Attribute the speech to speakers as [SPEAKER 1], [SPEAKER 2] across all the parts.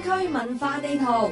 [SPEAKER 1] 區文化地圖。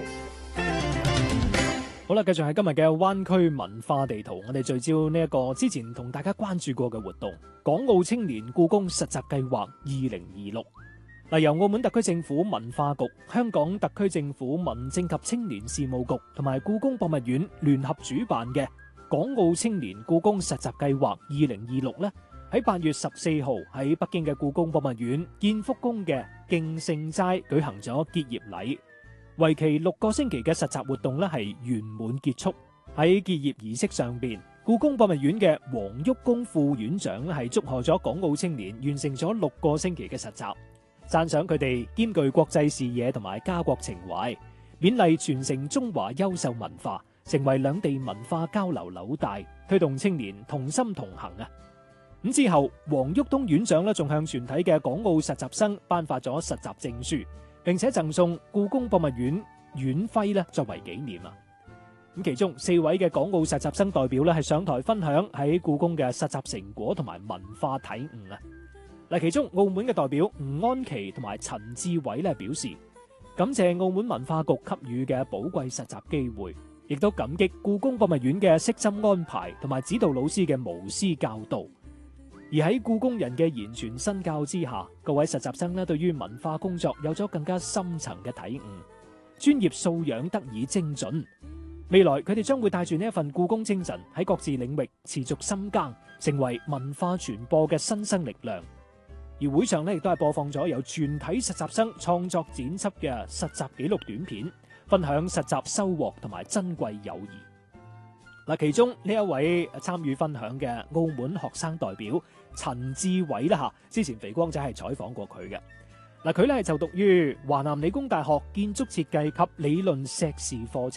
[SPEAKER 2] 好啦，繼續係今日嘅灣區文化地圖，我哋聚焦呢一個之前同大家關注過嘅活動——港澳青年故宮實習計劃2026。由澳門特區政府文化局、香港特區政府民政及青年事務局同埋故宮博物院聯合主辦嘅港澳青年故宮實習計劃2026呢，喺8月14號喺北京嘅故宮博物院建福宮嘅敬聖齋舉行咗結業禮。為期6個星期嘅實習活動咧係圓滿結束。喺結業儀式上邊，故宮博物院嘅黃旭公副院長係祝賀咗港澳青年完成咗6個星期嘅實習，讚賞佢哋兼具國際視野同埋家國情懷，勉勵傳承中華優秀文化，成為兩地文化交流紐帶，推動青年同心同行啊！咁之後，黃旭東院長咧仲向全體嘅港澳實習生頒發咗實習證書，並且贈送故宮博物院院徽咧作為紀念啊！咁其中4位嘅港澳實習生代表咧係上台分享喺故宮嘅實習成果同埋文化體悟啊！嗱，其中澳門嘅代表吳安琪同埋陳志偉咧表示感謝澳門文化局給予嘅寶貴實習機會，亦都感激故宮博物院嘅悉心安排同埋指導老師嘅無私教導。而喺故宮人嘅言傳身教之下，各位實習生咧對於文化工作有咗更加深層嘅體悟，專業素養得以精進。未來佢哋將會帶住呢一份故宮精神喺各自領域持續深耕，成為文化傳播嘅新生力量。而會上咧亦都係播放咗由全體實習生創作剪輯嘅實習紀錄短片，分享實習收穫同埋珍貴友誼。嗱，其中呢一位參與分享嘅澳門學生代表陳志偉啦吓，之前肥光仔係採訪過佢嘅。嗱，佢咧係就讀於華南理工大學建築設計及理論碩士課程。